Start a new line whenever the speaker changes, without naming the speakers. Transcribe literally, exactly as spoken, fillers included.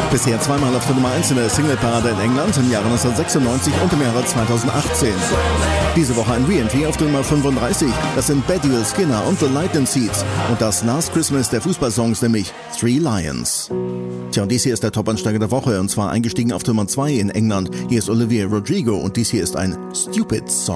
Bisher zweimal auf der Nummer eins in der Singleparade in England im Jahre neunzehnhundertsechsundneunzig und im Jahre zweitausendachtzehn. Diese Woche ein Re-Entry auf der Nummer fünfunddreißig. Das sind Betty Skinner und The Lightning Seeds. Und das Last Christmas der Fußballsongs, nämlich Three Lions. Tja, und dies hier ist der Top-Ansteiger der Woche, und zwar eingestiegen auf der Nummer zwei in England. Hier ist Olivia Rodrigo und dies hier ist ein Stupid Song.